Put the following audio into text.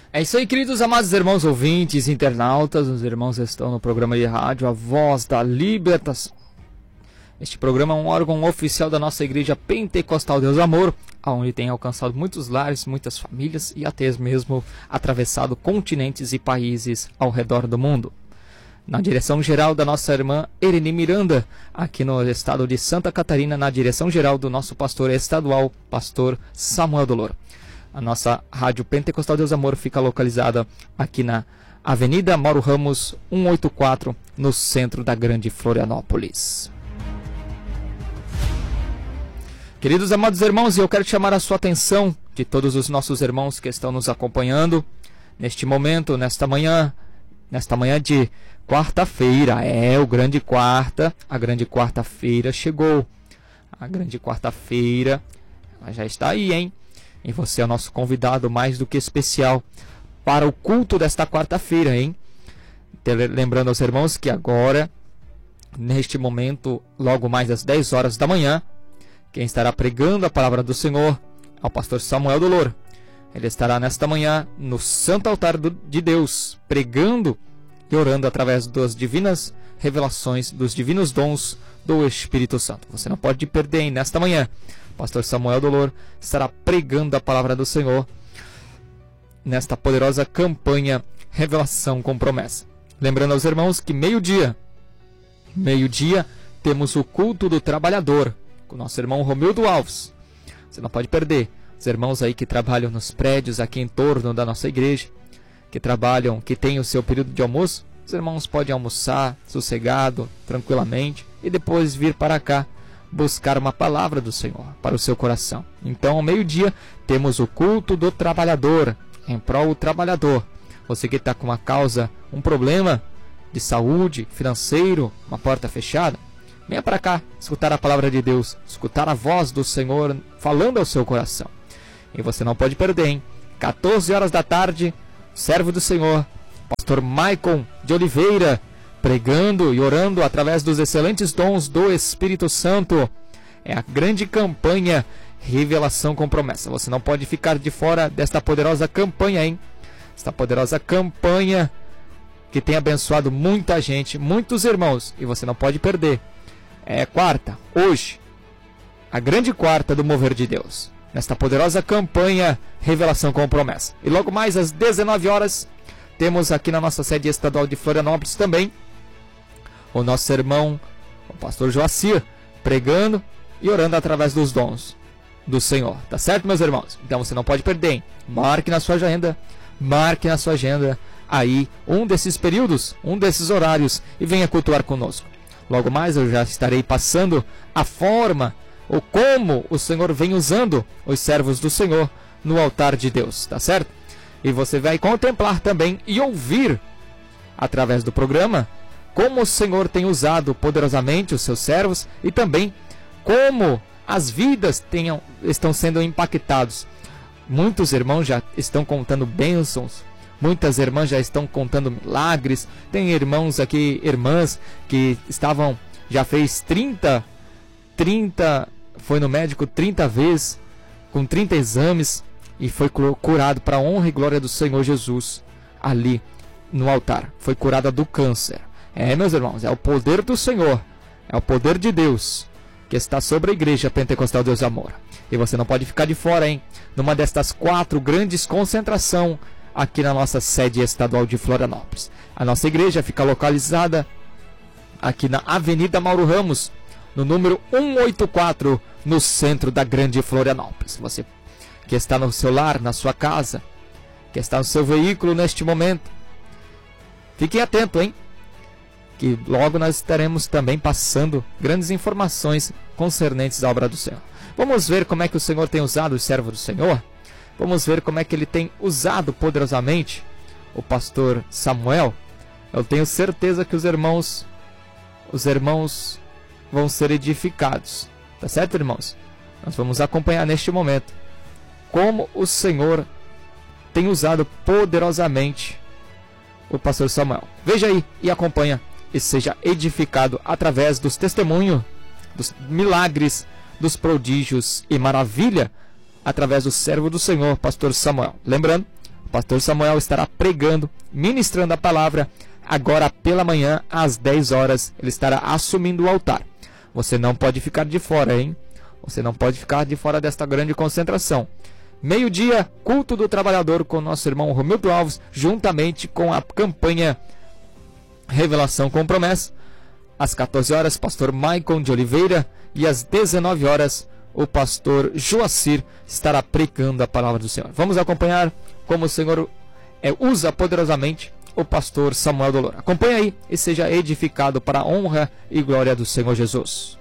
É isso aí, queridos amados irmãos ouvintes, internautas. Os irmãos estão no programa de rádio A Voz da Libertação. Este programa é um órgão oficial da nossa Igreja Pentecostal Deus Amor, onde tem alcançado muitos lares, muitas famílias e até mesmo atravessado continentes e países ao redor do mundo. Na direção geral da nossa irmã Ereni Miranda, aqui no estado de Santa Catarina, na direção geral do nosso pastor estadual, pastor Samuel Dolor. A nossa Rádio Pentecostal Deus Amor fica localizada aqui na Avenida Mauro Ramos 184, no centro da Grande Florianópolis. Queridos amados irmãos, eu quero chamar a sua atenção de todos os nossos irmãos que estão nos acompanhando neste momento, nesta manhã de quarta-feira. A grande quarta-feira chegou. A grande quarta-feira, ela já está aí, hein? E você é o nosso convidado mais do que especial para o culto desta quarta-feira, hein? Lembrando aos irmãos que agora, neste momento, logo mais às 10 horas da manhã, quem estará pregando a palavra do Senhor é o pastor Samuel Dolor. Ele estará nesta manhã no Santo Altar de Deus, pregando e orando através das divinas revelações, dos divinos dons do Espírito Santo. Você não pode perder, hein? Nesta manhã, o pastor Samuel Dolor estará pregando a palavra do Senhor nesta poderosa campanha Revelação com Promessa. Lembrando aos irmãos que meio-dia, temos o culto do trabalhador, com o nosso irmão Romildo Alves. Você não pode perder. Os irmãos aí que trabalham nos prédios aqui em torno da nossa igreja, que têm o seu período de almoço, os irmãos podem almoçar sossegado, tranquilamente, e depois vir para cá buscar uma palavra do Senhor para o seu coração. Então, ao meio-dia, temos o culto do trabalhador, em prol do trabalhador. Você que está com uma causa, um problema de saúde, financeiro, uma porta fechada, venha para cá, escutar a palavra de Deus, escutar a voz do Senhor falando ao seu coração. E você não pode perder, hein? 14 horas da tarde, servo do Senhor, pastor Maicon de Oliveira, pregando e orando através dos excelentes dons do Espírito Santo. É a grande campanha Revelação com Promessa. Você não pode ficar de fora desta poderosa campanha, hein? Esta poderosa campanha que tem abençoado muita gente, muitos irmãos, e você não pode perder. É quarta, hoje, a grande quarta do mover de Deus, nesta poderosa campanha Revelação com Promessa. E logo mais às 19 horas, temos aqui na nossa sede estadual de Florianópolis também o nosso irmão, o pastor Joacir, pregando e orando através dos dons do Senhor. Tá certo, meus irmãos? Então você não pode perder, hein? Marque na sua agenda aí um desses períodos, um desses horários, e venha cultuar conosco. Logo mais eu já estarei passando a forma ou como o Senhor vem usando os servos do Senhor no altar de Deus, tá certo? E você vai contemplar também e ouvir, através do programa, como o Senhor tem usado poderosamente os seus servos e também como as vidas estão sendo impactados. Muitos irmãos já estão contando bênçãos, muitas irmãs já estão contando milagres. Tem irmãos aqui, irmãs que já fez 30, foi no médico 30 vezes, com 30 exames, e foi curado para a honra e glória do Senhor Jesus, ali no altar. Foi curada do câncer. Meus irmãos, é o poder do Senhor, é o poder de Deus que está sobre a Igreja Pentecostal Deus Amor. E você não pode ficar de fora, hein? Numa destas 4 grandes concentrações aqui na nossa sede estadual de Florianópolis. A nossa igreja fica localizada aqui na Avenida Mauro Ramos, no número 184, no centro da Grande Florianópolis. Você que está no seu lar, na sua casa, que está no seu veículo neste momento, fiquem atentos, hein? Que logo nós estaremos também passando grandes informações concernentes à obra do Senhor. Vamos ver como é que o Senhor tem usado o servo do Senhor? Vamos ver como é que ele tem usado poderosamente o pastor Samuel. Eu tenho certeza que os irmãos vão ser edificados. Tá certo, irmãos? Nós vamos acompanhar neste momento como o Senhor tem usado poderosamente o pastor Samuel. Veja aí e acompanha e seja edificado através dos testemunhos, dos milagres, dos prodígios e maravilha, através do servo do Senhor, pastor Samuel. Lembrando, pastor Samuel estará pregando, ministrando a palavra. Agora pela manhã, às 10 horas, ele estará assumindo o altar. Você não pode ficar de fora, hein? Você não pode ficar de fora desta grande concentração. Meio-dia, culto do trabalhador com nosso irmão Romildo Alves, juntamente com a campanha Revelação com Promessa. Às 14 horas, pastor Maicon de Oliveira. E às 19 horas, o pastor Joacir estará pregando a palavra do Senhor. Vamos acompanhar como o Senhor usa poderosamente o pastor Samuel Dolor. Acompanhe aí e seja edificado para a honra e glória do Senhor Jesus.